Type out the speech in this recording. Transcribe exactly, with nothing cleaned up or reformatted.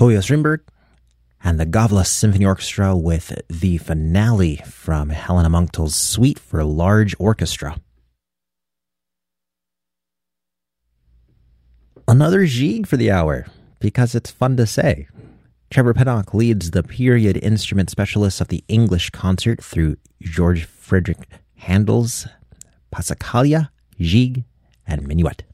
Toyo Strindberg, and the Gavla Symphony Orchestra with the finale from Helena Munktel's Suite for Large Orchestra. Another Gigue for the hour, because it's fun to say. Trevor Pinnock leads the period instrument specialists of the English concert through George Friedrich Handel's Passacaglia, Gigue, and Minuet.